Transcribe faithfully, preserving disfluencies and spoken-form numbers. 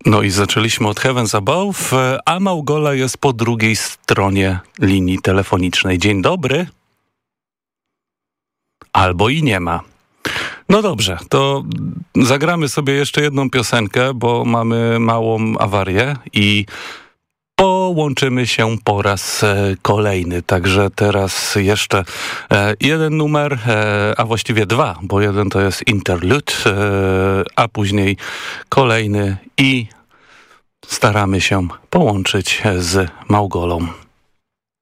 No i zaczęliśmy od Heavens Above, a Małgola jest po drugiej stronie linii telefonicznej. Dzień dobry. Albo i nie ma. No dobrze, to zagramy sobie jeszcze jedną piosenkę, bo mamy małą awarię i połączymy się po raz kolejny. Także teraz jeszcze jeden numer, a właściwie dwa, bo jeden to jest interlude, a później kolejny i staramy się połączyć z Małgolą.